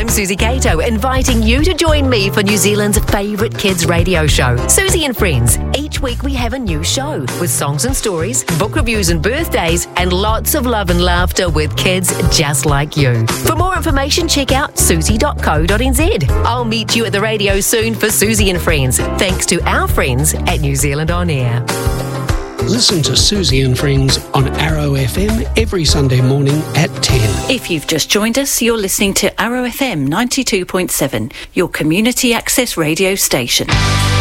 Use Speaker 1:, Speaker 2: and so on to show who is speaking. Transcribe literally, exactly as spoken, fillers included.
Speaker 1: I'm Susie Cato, inviting you to join me for New Zealand's favourite kids radio show, Susie and Friends. Each week we have a new show with songs and stories, book reviews and birthdays, and lots of love and laughter with kids just like you. For more information, check out susie dot co dot n z. I'll meet you at the radio soon for Susie and Friends, thanks to our friends at New Zealand On Air.
Speaker 2: Listen to Susie and Friends on Arrow F M every Sunday morning at ten.
Speaker 3: If you've just joined us, you're listening to Arrow F M ninety-two point seven, your community access radio station.